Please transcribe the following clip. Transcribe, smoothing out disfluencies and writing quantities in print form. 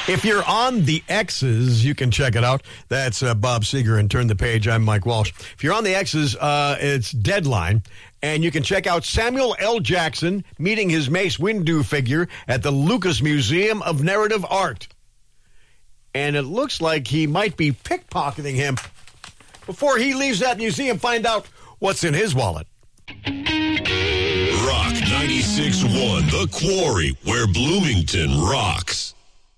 If you're on the X's, you can check it out. That's Bob Seger and Turn the Page. I'm Mike Walsh. If you're on the X's, it's Deadline. And you can check out Samuel L. Jackson meeting his Mace Windu figure at the Lucas Museum of Narrative Art. And it looks like he might be pickpocketing him. Before he leaves that museum, find out what's in his wallet. Rock 96.1, The Quarry, where Bloomington rocks.